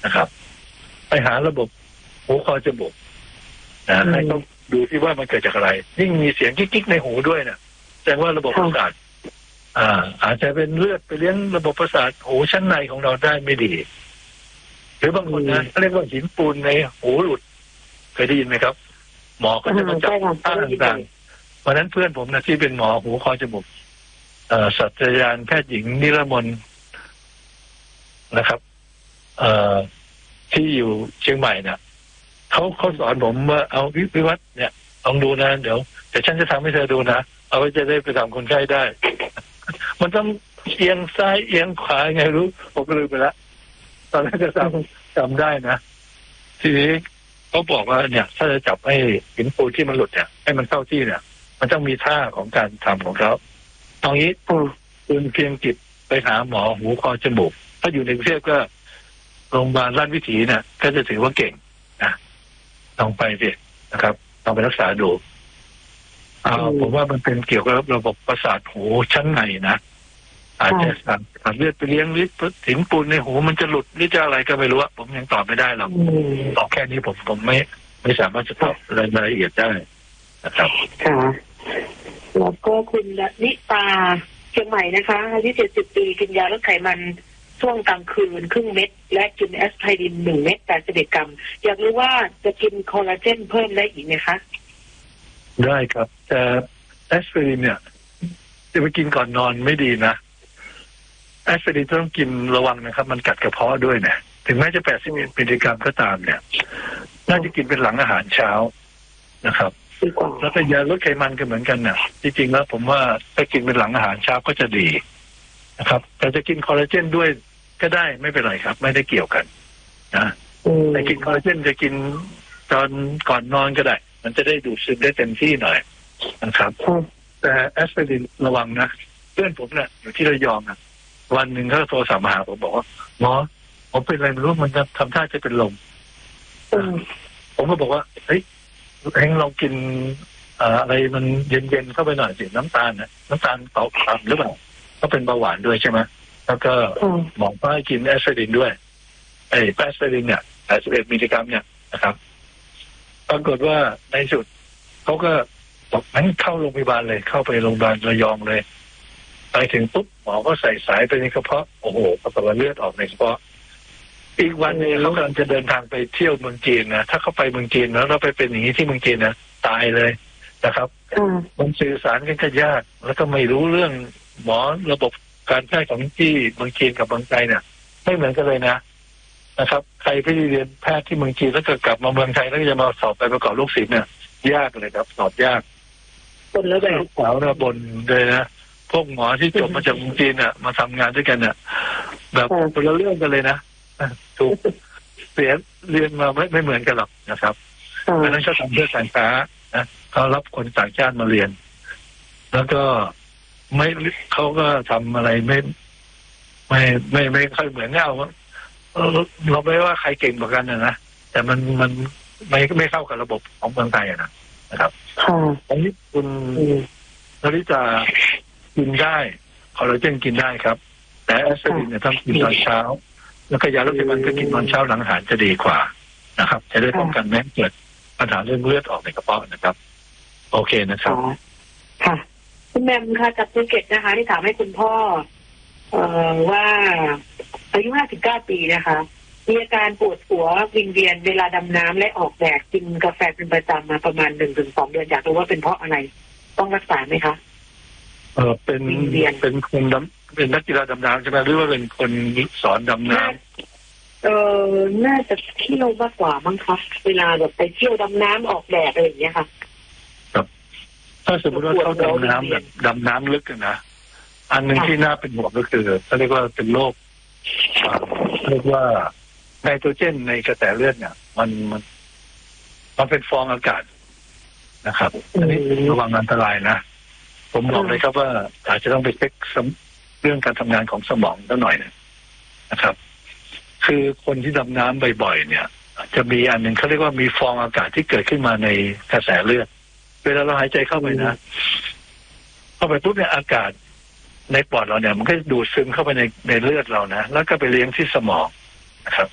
นะครับไปหาระบบหูคอจมูกให้ต้องดูที่ว่ามันเกิดจากอะไรยิ่งมีเสียงกิ๊กๆในหูด้วยเนี่ยแสดงว่าระบบประสาทอาจจะเป็นเลือดไปเลี้ยงระบบประสาทหูชั้นในของเราได้ไม่ดีหรือบางคนนะเขาเรียกว่าหินปูนในหูหลุดเคยได้ยินไหมครับหมอก็จะมาจับท่าต่างๆวันนั้นเพื่อนผมนะที่เป็นหมอหูคอจมูกศาสตราจารย์แพทย์หญิงนิรมนนะครับที่อยู่เชียงใหม่เนี่ยเขาสอนผมว่าเอาวิวัฒน์เนี่ยลองดูนะเดี๋ยวฉันจะทำให้เธอดูนะเอาไว้จะได้ไปทำคนไข้ได้ มันต้องเอียงซ้ายเอียงขวาไงรู้ผมก็ลืมไปแล้วตอนแรกจะจำได้นะทีนี้เขาบอกว่าเนี่ยถ้าจะจับให้หินปูนที่มันหลุดเนี่ยให้มันเข้าที่เนี่ยมันต้องมีท่าของการทำของเขาตรงนี้คุณเพียงจิตไปหาหมอหูคอจมูกถ้าอยู่ในกรุงเทพก็โรงพยาบาลราชวิถีเนี่ยก็จะถือว่าเก่งนะลองไปสินะครับลองไปรักษาดูผมว่ามันเป็นเกี่ยวกับระบบประสาทหูชั้นในนะอาจจะสั่งเลือดไปเลี้ยงหรือหินปูนในหูมันจะหลุดหรือจะอะไรก็ไม่รู้ผมยังตอบไม่ได้หรอกตอบแค่นี้ผมไม่สามารถจะตอบรายละเอียดได้นะครับค่ะแล้วก็คุณนิตาเชียงใหม่นะคะอายุ70 ปีกินยาลดไขมันช่วงกลางคืนครึ่งเม็ดและกินแอสไพริน1 เม็ด80 กรัมอยากรู้ว่าจะกินคอลลาเจนเพิ่มได้อีกไหมคะได้ครับแต่แอสไพรินเนี่ยจะไปกินก่อนนอนไม่ดีนะแอสไพรินต้องกินระวังนะครับมันกัดกระเพาะด้วยเนี่ยถึงแม้จะ81 มิลลิกรัมก็ตามเนี่ยน่าจะกินเป็นหลังอาหารเช้านะครับแล้วก็ยาลดไขมันก็เหมือนกันเนี่ยจริงๆแล้วผมว่าถ้ากินเป็นหลังอาหารเช้าก็จะดีนะครับแต่จะกินคอลลาเจนด้วยก็ได้ไม่เป็นไรครับไม่ได้เกี่ยวกันนะแต่กินคอลลาเจนจะกินตอนก่อนนอนก็ได้มันจะได้ดูดซึมได้เต็มที่หน่อยนะครับแต่แอสไพรินระวังนะเพื่อนผมเนี่ยอยู่ที่ระยองนะวันหนึ่งเขาโทรศัพท์มาหาผมบอกว่าหมอผมเป็นอะไรไม่รู้มันจะทำท่าจะเป็นลมผมก็บอกว่าเฮ้ยเอ็งลองกินอะไรมันเย็นๆเข้าไปหน่อยสิน้ำตาลต่ำหรือเปล่าก็เป็นเบาหวานด้วยใช่ไหมแล้วก็หมอก็ให้กินแอสไพรินด้วยแอสไพรินเนี่ย81 มิลลิกรัมเนี่ยนะครับปรากฏว่าในสุดเขาก็บอกงั้นเข้าโรงพยาบาลเลยเข้าไปโรงพยาบาลระยองเลยไปถึงปุ๊บหมอก็ใส่สายไปในกระเพาะโอ้โหปรากฏว่าเลือดออกในกระเพาะอีกวันนึงเขากำลังจะเดินทางไปเที่ยวเมืองจีนนะถ้าเขาไปเมืองจีนแล้วเราไปเป็นอย่างนี้ที่เมืองจีนนะตายเลยนะครับมันสื่อสารกันก็ยากแล้วก็ไม่รู้เรื่องหมอระบบการแพทย์ของที่เมืองจีนกับเมืองไทยเนี่ยไม่เหมือนกันเลยนะครับใครที่เรียนแพทย์ที่เมืองจีนแล้วก็กลับมาเมืองไทยแล้วก็จะมาสอบไปประกอบลูกศิษย์เนี่ยยากเลยครับสอบยากคนแล้วแบบลูกสาวระบนเลยนะพวกหมอที่จบมาจากเมืองจีนเนี่ยมาทำงานด้วยกันเนี่ยแบบคนละเรื่องกันเลยนะถูกเสียเรียนมาไม่เหมือนกันหรอกนะครับเพราะนั้นเขาทำเพื่อการค้านะเขารับคนต่างชาติมาเรียนแล้วก็เขาก็ทำอะไรไม่ค่อยเหมือนเราเราไม่ว่าใครเก่งกว่ากันนะแต่มันไม่เข้ากับระบบของเมืองไทยนะครับตรงนี้คุณนริตากินได้คอลลาเจนกินได้ครับแต่แอสไพรินเนี่ยต้องกินตอนเช้าแล้วก็ยาลดไขมันก็กินตอนเช้าหลังอาหารจะดีกว่านะครับจะได้ป้องกันไม่ให้เกิดปัญหาเรื่องเลือดออกในกระเพาะนะครับโอเคนะครับค่ะคุณแม่ค่ะจากภูเก็ตนะคะที่ถามให้คุณพ่อว่าอายุ59 ปีนะคะมีอาการปวดหัววิงเวียนเวลาดำน้ำและออกแดดกินกาแฟเป็นประจำมาประมาณ 1-2 เดือนอยากรู้ว่าเป็นเพราะอะไรต้องรักษาไหมคะเป็นคนเป็นนักกีฬาดำน้ำใช่ไหมหรือว่าเป็นคนสอนดำน้ำน่าจะเที่ยวมากกว่ามั้งคะเวลาแบบไปเที่ยวดำน้ำออกแดดอะไรอย่างเงี้ยค่ะครับถ้าสมมติว่าเขาดำน้ำแบบดำน้ำลึกนะอันหนึ่งที่น่าเป็นห่วงก็คือเขาเรียกว่าเป็นโรคเรียกว่าไนโตรเจนในกระแสเลือดเนี่ยมันเป็นฟองอากาศนะครับอันนี้ระวังอันตรายนะผมบอกเลยครับว่าอาจจะต้องไปเช็คเรื่องการทำงานของสมองสักหน่อยนะครับคือคนที่ดำน้ำบ่อยๆเนี่ยจะมีอันหนึ่งเขาเรียกว่ามีฟองอากาศที่เกิดขึ้นมาในกระแสเลือดเวลาเราหายใจเข้าไปนะเข้าไปปุ๊บเนี่ยอากาศในปอดเราเนี่ยมันก็ดูดซึมเข้าไปในเลือดเรานะแล้วก็ไปเลี้ยงที่สมองนะครับ